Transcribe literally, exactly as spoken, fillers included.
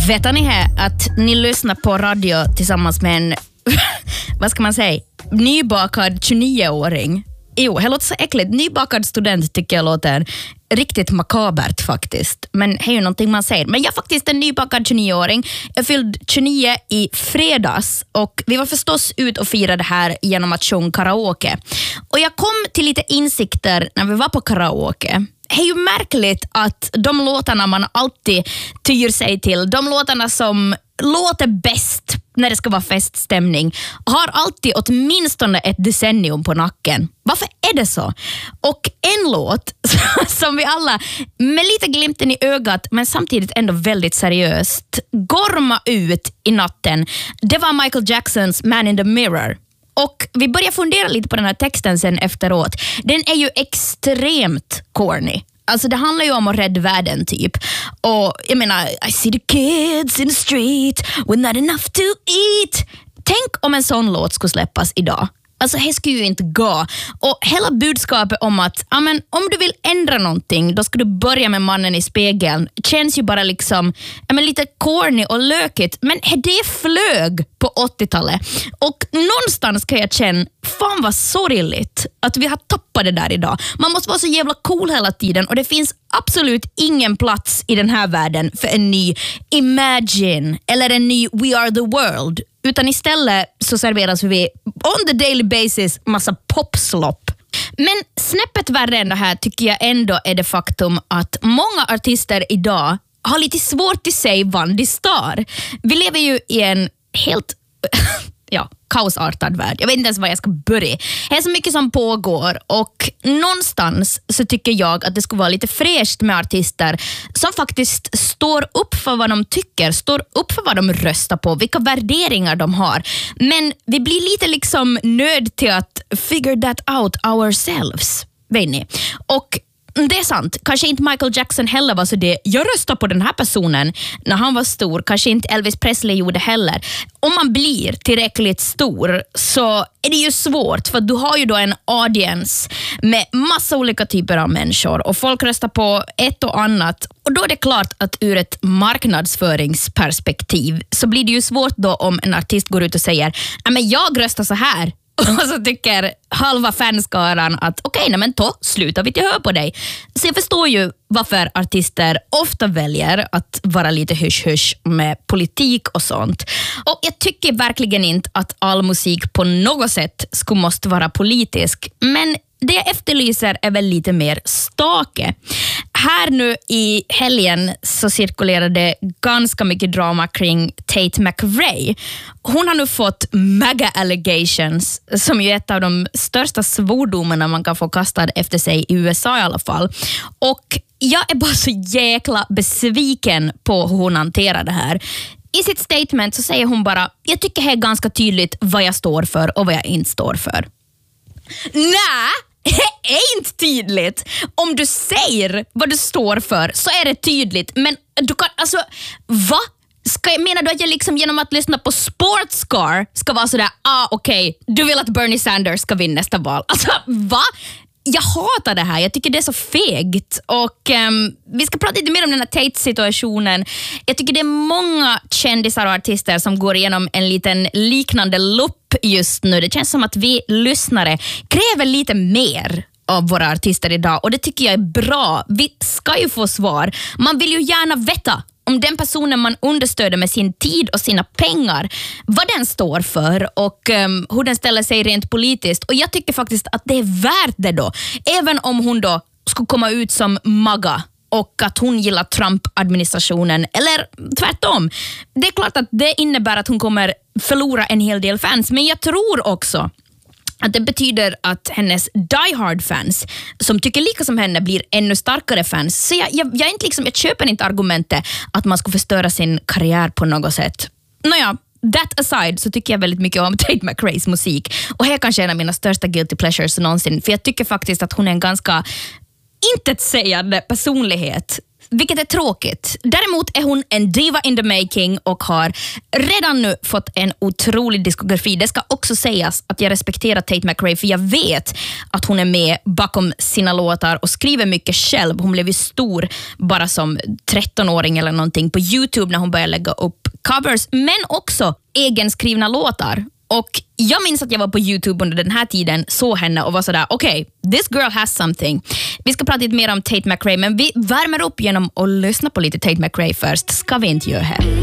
Vet ni här att ni lyssnar på radio tillsammans med en, vad ska man säga, nybakad tjugonio-åring? Jo, det låter så äckligt. Nybakad student tycker jag låter riktigt makabert faktiskt. Men det är ju någonting man säger. Men jag är faktiskt en nybakad tjugonio-åring. Jag fyllde tjugonio i fredags och vi var förstås ut och firade det här genom att sjunga karaoke. Och jag kom till lite insikter när vi var på karaoke. Det är ju märkligt att de låtarna man alltid tyr sig till, de låtarna som låter bäst när det ska vara feststämning, har alltid åtminstone ett decennium på nacken. Varför är det så? Och en låt som vi alla med lite glimten i ögat men samtidigt ändå väldigt seriöst gorma ut i natten, det var Michael Jacksons Man in the Mirror. Och vi börjar fundera lite på den här texten sen efteråt. Den är ju extremt corny. Alltså det handlar ju om att rädda världen typ. Och jag menar, I see the kids in the street with not enough to eat. Tänk om en sån låt skulle släppas idag. Alltså det skulle ju inte gå. Och hela budskapet om att amen, om du vill ändra någonting, då ska du börja med mannen i spegeln. Känns ju bara liksom amen, lite corny och lökigt. Men det flög på åttiotalet. Och någonstans kan jag känna, fan vad sorgligt att vi har tappat det där idag. Man måste vara så jävla cool hela tiden. Och det finns absolut ingen plats i den här världen för en ny Imagine eller en ny We Are the World. Utan istället så serveras vi on the daily basis massa popslopp. Men snäppet värre än det här tycker jag ändå är det faktum att många artister idag har lite svårt att säga vad de står. Vi lever ju i en helt ja, kaosartad värld. Jag vet inte ens var jag ska börja. Det är så mycket som pågår och någonstans så tycker jag att det skulle vara lite fräscht med artister som faktiskt står upp för vad de tycker, står upp för vad de röstar på, vilka värderingar de har. Men vi blir lite liksom nöd till att figure that out ourselves, vet ni? Och det är sant. Kanske inte Michael Jackson heller var så det. Jag röstar på den här personen när han var stor. Kanske inte Elvis Presley gjorde heller. Om man blir tillräckligt stor så är det ju svårt. För du har ju då en audience med massa olika typer av människor. Och folk röstar på ett och annat. Och då är det klart att ur ett marknadsföringsperspektiv så blir det ju svårt då om en artist går ut och säger men jag röstar så här. Och så tycker halva fanskaran att okej, okay, men då slutar vi till hör på dig. Så jag förstår ju varför artister ofta väljer att vara lite hysch-hysch med politik och sånt. Och jag tycker verkligen inte att all musik på något sätt skulle måste vara politisk. Men det jag efterlyser är väl lite mer stake. Här nu i helgen så cirkulerade ganska mycket drama kring Tate McRae. Hon har nu fått mega allegations som ju är ett av de största svordomarna man kan få kastad efter sig i U S A i alla fall. Och jag är bara så jäkla besviken på hur hon hanterar det här. I sitt statement så säger hon bara, jag tycker det är ganska tydligt vad jag står för och vad jag inte står för. Nej! Det är inte tydligt. Om du säger vad du står för så är det tydligt. Men du kan, alltså, va? Ska jag, menar du att jag liksom genom att lyssna på Sportscar ska vara sådär, ah okej, okay, du vill att Bernie Sanders ska vinna nästa val. Alltså, va? Jag hatar det här. Jag tycker det är så fegt. Och um, vi ska prata lite mer om den här Tate-situationen. Jag tycker det är många kändisar och artister som går igenom en liten liknande loop just nu. Det känns som att vi lyssnare kräver lite mer av våra artister idag. Och det tycker jag är bra. Vi ska ju få svar. Man vill ju gärna veta om den personen man understöder med sin tid och sina pengar, vad den står för och um, hur den ställer sig rent politiskt. Och jag tycker faktiskt att det är värt det då. Även om hon då skulle komma ut som MAGA och att hon gillar Trump-administrationen eller tvärtom. Det är klart att det innebär att hon kommer förlora en hel del fans. Men jag tror också att det betyder att hennes diehard-fans som tycker lika som henne blir ännu starkare fans. Så jag, jag, jag, är inte liksom, jag köper inte argumentet att man ska förstöra sin karriär på något sätt. Nåja, that aside så tycker jag väldigt mycket om Tate McRaes musik. Och här är kanske en av mina största guilty pleasures någonsin. För jag tycker faktiskt att hon är en ganska intetsägande personlighet. vilket är tråkigt. Däremot är hon en diva in the making och har redan nu fått en otrolig diskografi. Det ska också sägas att jag respekterar Tate McRae, för jag vet att hon är med bakom sina låtar och skriver mycket själv. Hon blev ju stor bara som trettonåring eller någonting på YouTube när hon började lägga upp covers, men också egenskrivna låtar. Och jag minns att jag var på YouTube under den här tiden, såg henne och var sådär, okej, okay, this girl has something. Vi ska prata lite mer om Tate McRae, men vi värmer upp genom att lyssna på lite Tate McRae först. Ska vi inte göra här?